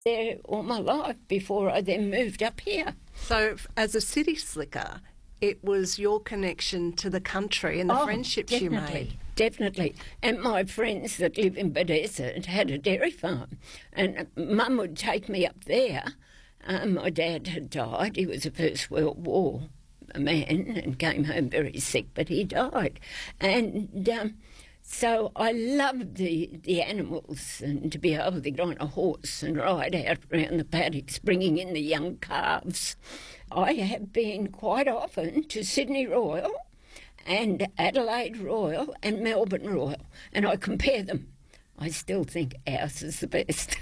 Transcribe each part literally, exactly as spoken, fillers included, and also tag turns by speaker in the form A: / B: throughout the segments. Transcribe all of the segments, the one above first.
A: there all my life before I then moved up here.
B: So as a city slicker, it was your connection to the country and the
A: oh,
B: friendships
A: definitely,
B: you made.
A: Definitely. And my friends that live in Bethesda had a dairy farm, and Mum would take me up there. Um, my dad had died. He was a First World War man and came home very sick, but he died. And um, so I loved the, the animals, and to be able to get on a horse and ride out around the paddocks, bringing in the young calves. I have been quite often to Sydney Royal and Adelaide Royal and Melbourne Royal, and I compare them. I still think ours is the best.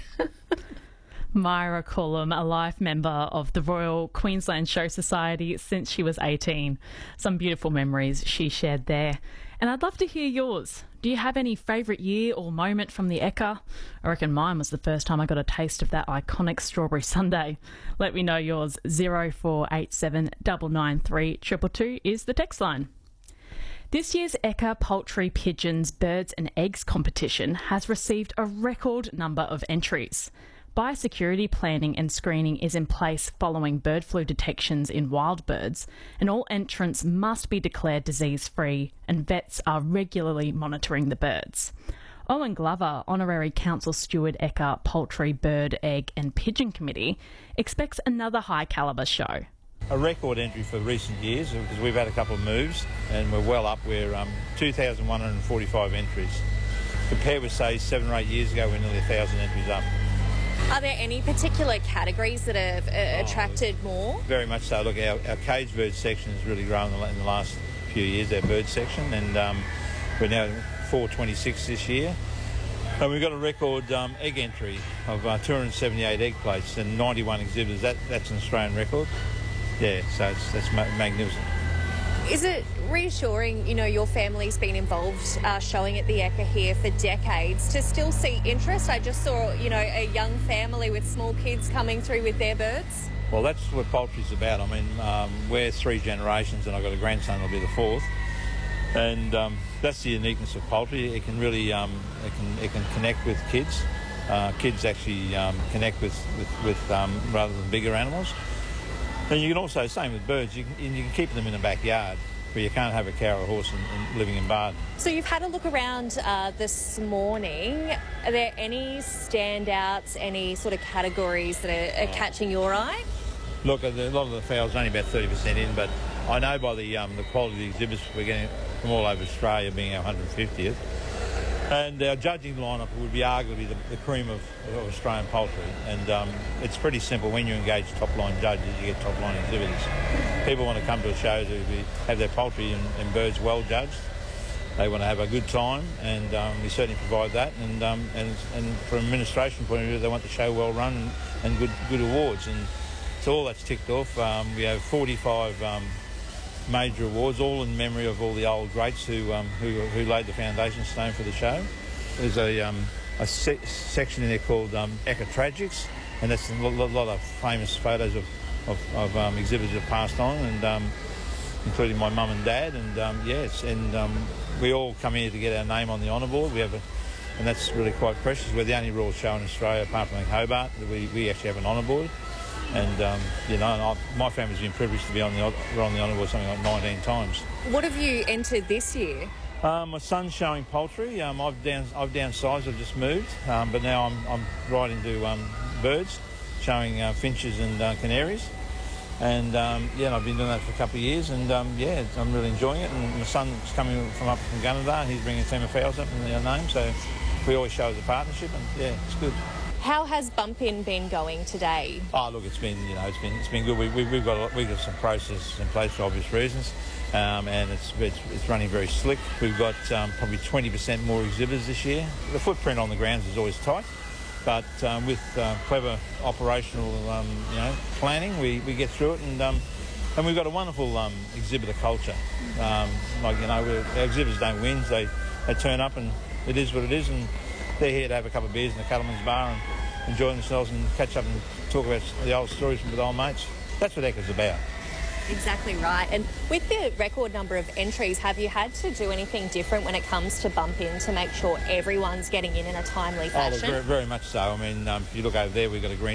C: Myra Cullum, a life member of the Royal Queensland Show Society since she was eighteen. Some beautiful memories she shared there. And I'd love to hear yours. Do you have any favourite year or moment from the Ekka? I reckon mine was the first time I got a taste of that iconic strawberry sundae. Let me know yours. zero four eight seven nine nine three two two two is the text line. This year's Ekka Poultry Pigeons Birds and Eggs competition has received a record number of entries. Biosecurity planning and screening is in place following bird flu detections in wild birds, and all entrants must be declared disease-free, and vets are regularly monitoring the birds. Owen Glover, Honorary Council Steward Ekka Poultry, Bird, Egg and Pigeon Committee, expects another high-calibre show.
D: A record entry for recent years, because we've had a couple of moves and we're well up. We're um, two thousand one hundred forty-five entries. Compared with, say, seven or eight years ago, we're nearly one thousand entries up.
E: Are there any particular categories that have uh, attracted
D: oh,
E: more?
D: Very much so. Look, our, our cage bird section has really grown in the last few years, our bird section, and um, we're now four twenty-six this year. And we've got a record um, egg entry of uh, two hundred seventy-eight egg plates and ninety-one exhibitors. That, that's an Australian record. Yeah, so it's, that's ma magnificent.
E: Is it reassuring, you know, your family's been involved uh, showing at the Ekka here for decades, to still see interest? I just saw, you know, a young family with small kids coming through with their birds.
D: Well, that's what poultry's about. I mean, um, we're three generations and I've got a grandson that'll be the fourth. And um, that's the uniqueness of poultry. It can really, um, it can, it can connect with kids. Uh, kids actually um, connect with, with, with um, rather than bigger animals. And you can also, same with birds, you can, you can keep them in the backyard, but you can't have a cow or a horse in, in, living in barn.
E: So you've had a look around uh, this morning. Are there any standouts, any sort of categories that are, are catching your eye?
D: Look, a lot of the fowls are only about thirty percent in, but I know by the um, the quality of the exhibits we're getting from all over Australia, being our one hundred fiftieth. And our judging lineup would be arguably the, the cream of, of Australian poultry. And um, it's pretty simple. When you engage top-line judges, you get top-line exhibitors. People want to come to a show to be, have their poultry and, and birds well judged. They want to have a good time, and um, we certainly provide that. And, um, and and from an administration point of view, they want the show well run and, and good good awards. And so all that's ticked off. Um, we have forty-five um, major awards, all in memory of all the old greats who um, who, who laid the foundation stone for the show. There's a, um, a se section in there called um, Ekka Tragics, and that's a lot, lot of famous photos of, of, of um, exhibitors that have passed on, and um, including my mum and dad. And um, yes, and um, we all come here to get our name on the honour board. We have a, and that's really quite precious. We're the only royal show in Australia, apart from Hobart, that we, we actually have an honour board. And, um, you know, and I, my family's been privileged to be on the, we're on the honour board something like nineteen times.
E: What have you entered this year?
D: Um, my son's showing poultry. Um, I've, down, I've downsized, I've just moved, um, but now I'm, I'm right into um, birds, showing uh, finches and uh, canaries. And, um, yeah, I've been doing that for a couple of years, and, um, yeah, I'm really enjoying it. And my son's coming from up from Gunnedah, and he's bringing a team of fowls up in their name, so we always show as a partnership, and, yeah, it's good.
E: How has Bump In been going today?
D: Oh, look, it's been, you know, it's been, it's been good. We, we, we've got, a, we've got some processes in place for obvious reasons, um, and it's, it's, it's running very slick. We've got um, probably twenty percent more exhibitors this year. The footprint on the grounds is always tight, but um, with uh, clever operational, um, you know, planning, we, we get through it, and um, and we've got a wonderful um, exhibitor culture. Um, like, you know, our exhibitors don't win; they they turn up, and it is what it is, and they're here to have a couple of beers in the Cattleman's Bar and enjoy themselves and catch up and talk about the old stories with old mates. That's what Ekka's about.
E: Exactly right. And with the record number of entries, have you had to do anything different when it comes to Bump In to make sure everyone's getting in in a timely fashion?
D: Oh, very, very much so. I mean, um, if you look over there, we've got a green